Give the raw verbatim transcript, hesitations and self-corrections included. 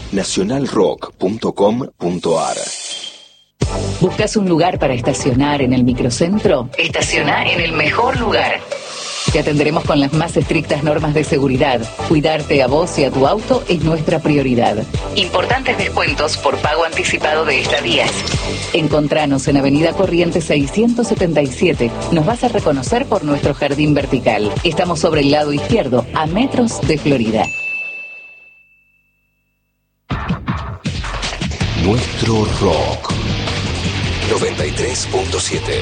nacional rock punto com punto ar. ¿Buscas un lugar para estacionar en el microcentro? Estaciona en el mejor lugar. Te atenderemos con las más estrictas normas de seguridad. Cuidarte a vos y a tu auto es nuestra prioridad. Importantes descuentos por pago anticipado de estadías. Encontranos en Avenida Corrientes seiscientos setenta y siete. Nos vas a reconocer por nuestro jardín vertical. Estamos sobre el lado izquierdo, a metros de Florida. Nuestro rock noventa y tres punto siete.